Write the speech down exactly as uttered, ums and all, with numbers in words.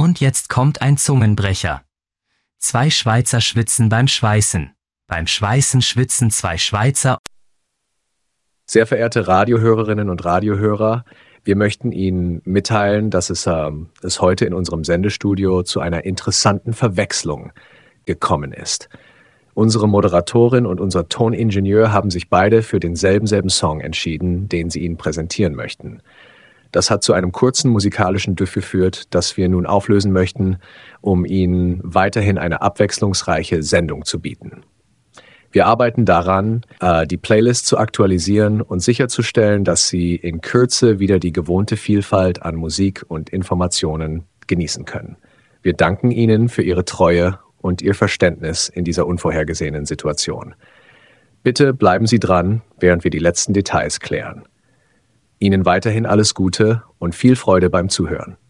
Und jetzt kommt ein Zungenbrecher. Zwei Schweizer schwitzen beim Schweißen. Beim Schweißen schwitzen zwei Schweizer. Sehr verehrte Radiohörerinnen und Radiohörer, wir möchten Ihnen mitteilen, dass es, ähm, es heute in unserem Sendestudio zu einer interessanten Verwechslung gekommen ist. Unsere Moderatorin und unser Toningenieur haben sich beide für denselben selben Song entschieden, den sie Ihnen präsentieren möchten. Das hat zu einem kurzen musikalischen Düff geführt, das wir nun auflösen möchten, um Ihnen weiterhin eine abwechslungsreiche Sendung zu bieten. Wir arbeiten daran, die Playlist zu aktualisieren und sicherzustellen, dass Sie in Kürze wieder die gewohnte Vielfalt an Musik und Informationen genießen können. Wir danken Ihnen für Ihre Treue und Ihr Verständnis in dieser unvorhergesehenen Situation. Bitte bleiben Sie dran, während wir die letzten Details klären. Ihnen weiterhin alles Gute und viel Freude beim Zuhören.